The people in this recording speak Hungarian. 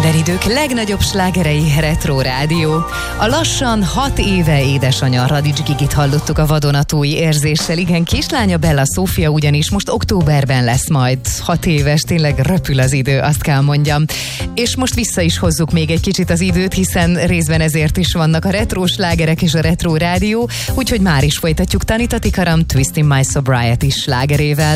Minden idők legnagyobb slágerei Retro Rádió. A lassan 6 éve édesanyja Radics Gigit hallottuk a vadonatúj érzéssel. Igen, kislánya Bella Szófia ugyanis most októberben lesz majd 6 éves, tényleg röpül az idő, azt kell mondjam. És most vissza is hozzuk még egy kicsit az időt, hiszen részben ezért is vannak a retro slágerek és a Retro Rádió, úgyhogy már is folytatjuk Tanita Tikaram Twisting My Sobriety slágerével.